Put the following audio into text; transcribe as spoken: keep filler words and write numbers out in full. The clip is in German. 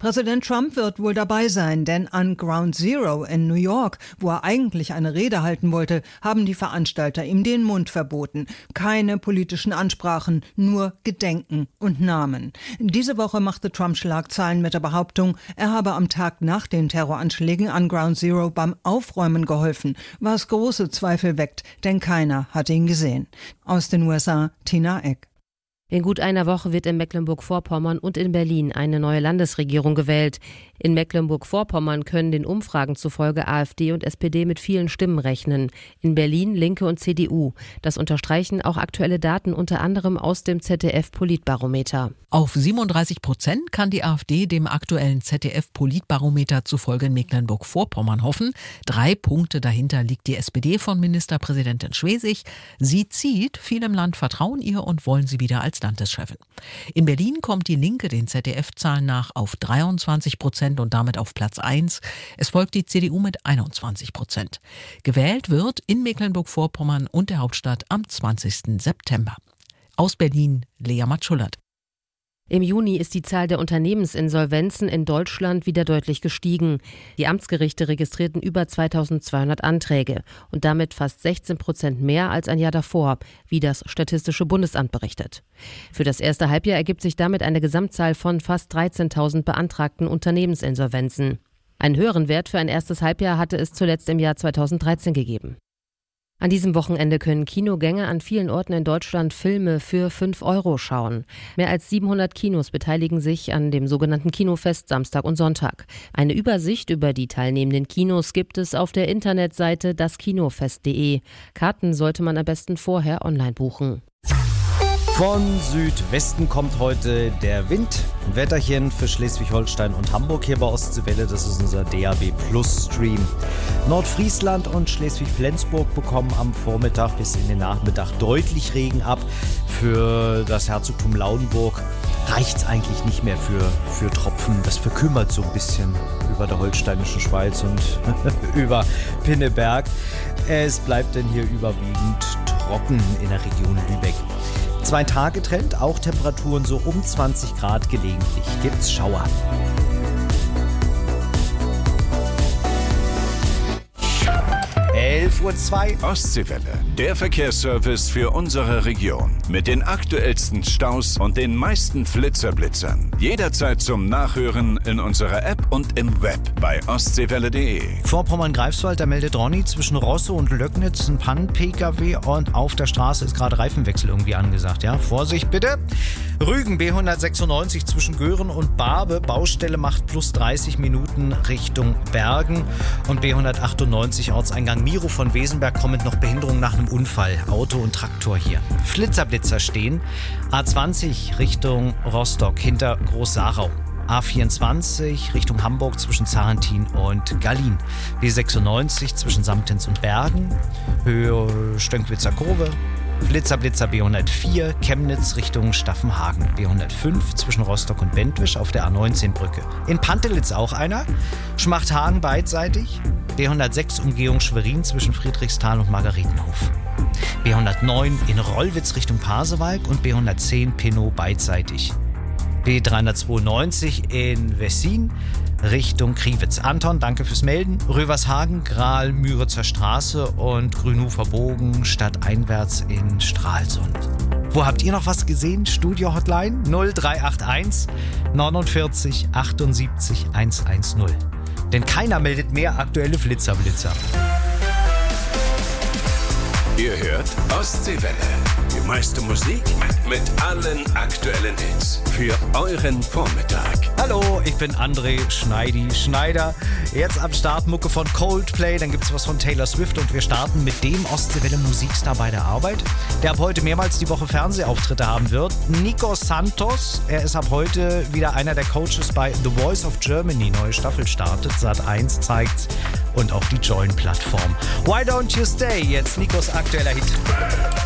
Präsident Trump wird wohl dabei sein, denn an Ground Zero in New York, wo er eigentlich eine Rede halten wollte, haben die Veranstalter ihm den Mund verboten. Keine politischen Ansprachen, nur Gedenken und Namen. Diese Woche machte Trump Schlagzeilen mit der Behauptung, er habe am Tag nach den Terroranschlägen an Ground Zero beim Aufräumen geholfen, was große Zweifel weckt, denn keiner hat ihn gesehen. Aus den U S A, Tina Eck. In gut einer Woche wird in Mecklenburg-Vorpommern und in Berlin eine neue Landesregierung gewählt. In Mecklenburg-Vorpommern können den Umfragen zufolge AfD und S P D mit vielen Stimmen rechnen. In Berlin Linke und C D U. Das unterstreichen auch aktuelle Daten unter anderem aus dem Z D F-Politbarometer. Auf siebenunddreißig Prozent kann die AfD dem aktuellen Z D F-Politbarometer zufolge in Mecklenburg-Vorpommern hoffen. Drei Punkte dahinter liegt die S P D von Ministerpräsidentin Schwesig. Sie zieht, viele im Land vertrauen ihr und wollen sie wieder als Landeschefin. In Berlin kommt die Linke den Z D F-Zahlen nach auf dreiundzwanzig Prozent und damit auf Platz eins. Es folgt die C D U mit einundzwanzig Prozent. Gewählt wird in Mecklenburg-Vorpommern und der Hauptstadt am zwanzigsten September. Aus Berlin, Lea Matschullert. Im Juni ist die Zahl der Unternehmensinsolvenzen in Deutschland wieder deutlich gestiegen. Die Amtsgerichte registrierten über zweitausendzweihundert Anträge und damit fast sechzehn Prozent mehr als ein Jahr davor, wie das Statistische Bundesamt berichtet. Für das erste Halbjahr ergibt sich damit eine Gesamtzahl von fast dreizehntausend beantragten Unternehmensinsolvenzen. Einen höheren Wert für ein erstes Halbjahr hatte es zuletzt im Jahr zweitausenddreizehn gegeben. An diesem Wochenende können Kinogänger an vielen Orten in Deutschland Filme für fünf Euro schauen. Mehr als siebenhundert Kinos beteiligen sich an dem sogenannten Kinofest Samstag und Sonntag. Eine Übersicht über die teilnehmenden Kinos gibt es auf der Internetseite daskinofest punkt de. Karten sollte man am besten vorher online buchen. Von Südwesten kommt heute der Wind. Ein Wetterchen für Schleswig-Holstein und Hamburg hier bei Ostseewelle. Das ist unser D A B Plus Stream. Nordfriesland und Schleswig-Flensburg bekommen am Vormittag bis in den Nachmittag deutlich Regen ab. Für das Herzogtum Lauenburg reicht es eigentlich nicht mehr für, für Tropfen. Das verkümmert so ein bisschen über der holsteinischen Schweiz und über Pinneberg. Es bleibt denn hier überwiegend trocken in der Region Lübeck. Zwei-Tage-Trend, auch Temperaturen so um zwanzig Grad, gelegentlich gibt's Schauer. elf Uhr zwei. Ostseewelle, der Verkehrsservice für unsere Region. Mit den aktuellsten Staus und den meisten Flitzerblitzern. Jederzeit zum Nachhören in unserer App und im Web bei ostseewelle punkt de. Vorpommern-Greifswald, da meldet Ronny zwischen Rosse und Löcknitz ein Pannen-P K W und auf der Straße ist gerade Reifenwechsel irgendwie angesagt. Ja, Vorsicht bitte. Rügen B hundertsechsundneunzig zwischen Göhren und Barbe. Baustelle macht plus dreißig Minuten Richtung Bergen. Und B hundertachtundneunzig Ortseingang Miro von Wesenberg kommt mit noch Behinderung nach einem Unfall. Auto und Traktor hier. Flitzerblitzer stehen. A zwanzig Richtung Rostock hinter Groß-Sarau. A vierundzwanzig Richtung Hamburg zwischen Zarentin und Gallin. B sechsundneunzig zwischen Samtens und Bergen. Höhe Stönkwitzer Kurve. Flitzerblitzer B hundertvier, Chemnitz Richtung Staffenhagen. B hundertfünf zwischen Rostock und Bentwisch auf der A neunzehn Brücke. In Pantelitz auch einer. Schmachthagen beidseitig. B hundertsechs Umgehung Schwerin zwischen Friedrichsthal und Margaretenhof. B hundertneun in Rollwitz Richtung Pasewalk und B hundertzehn Pinnow beidseitig. B dreihundertzweiundneunzig in Wessin Richtung Kriwitz. Anton, danke fürs Melden. Rövershagen, Graal, Müritzer Straße und Grünhofer Bogen stadteinwärts in Stralsund. Wo habt ihr noch was gesehen? Studio Hotline null drei acht eins neunundvierzig achtundsiebzig hundertzehn. Denn keiner meldet mehr aktuelle Flitzerblitzer. Ihr hört Ostseewelle. Die meiste Musik mit allen aktuellen Hits für euren Vormittag. Hallo, ich bin André Schneidi Schneider. Jetzt am Start Mucke von Coldplay, dann gibt's was von Taylor Swift und wir starten mit dem Ostseewelle Musikstar bei der Arbeit, der ab heute mehrmals die Woche Fernsehauftritte haben wird. Nico Santos, er ist ab heute wieder einer der Coaches bei The Voice of Germany. Neue Staffel startet, Sat eins zeigt's und auch die Join-Plattform. Why Don't You Stay? Jetzt Nikos aktueller Hit.